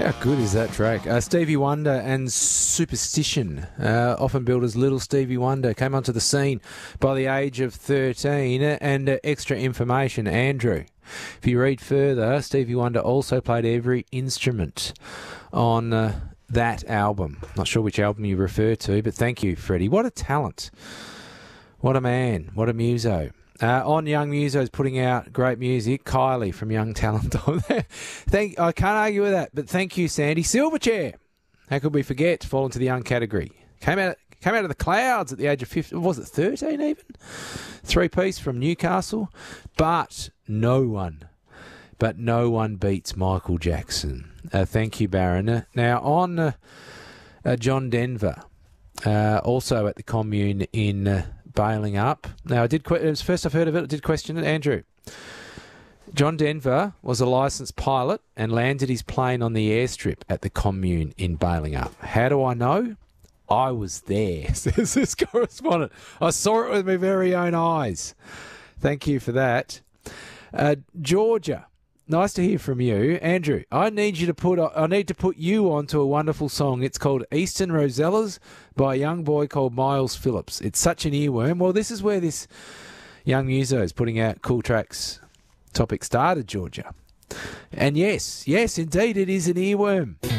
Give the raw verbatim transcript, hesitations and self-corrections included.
How good is that track? Uh, Stevie Wonder and Superstition, uh, often billed as Little Stevie Wonder, came onto the scene by the age of thirteen. And uh, extra information, Andrew, if you read further, Stevie Wonder also played every instrument on uh, that album. Not sure which album you refer to, but thank you, Freddie. What a talent. What a man. What a muso. Uh, on Young Musos putting out great music, Kylie from Young Talent. thank, I can't argue with that, but thank you, Sandy. Silverchair. How could we forget to fall into the young category? Came out, came out of the clouds at the age of fifteen. Was it thirteen even? Three-piece from Newcastle. But no one, but no one beats Michael Jackson. Uh, thank you, Baron. Now, on uh, uh, John Denver, uh, also at the commune in... Uh, Bailing Up. Now, I did. Que- it was the first I've heard of it. I did question it, Andrew. John Denver was a licensed pilot and landed his plane on the airstrip at the commune in Bailing Up. How do I know? I was there, says this correspondent. I saw it with my very own eyes. Thank you for that. Uh, Georgia. Nice to hear from you, Andrew. I need you to put. I need to put you onto a wonderful song. It's called Eastern Rosellas by a young boy called Miles Phillips. It's such an earworm. Well, this is where this young muso is putting out cool tracks topic started, Georgia. And yes, yes, indeed, it is an earworm.